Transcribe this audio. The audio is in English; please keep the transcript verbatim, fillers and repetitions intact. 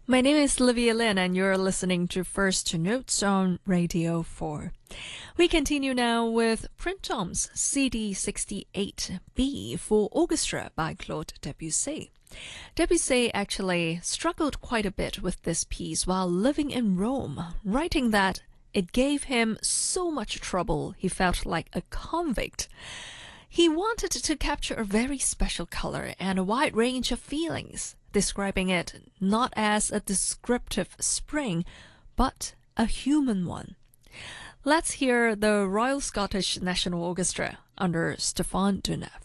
My name is Livia Lin, and you're listening to First Notes on Radio four. We continue now with Printemps C D sixty-eight B for Orchestra by Claude Debussy. Debussy actually struggled quite a bit with this piece while living in Rome, writing that it gave him so much trouble he felt like a convict. He wanted to capture a very special color and a wide range of feelings, describing it not as a descriptive spring, but a human one. Let's hear the Royal Scottish National Orchestra under Stéphane Deneuve.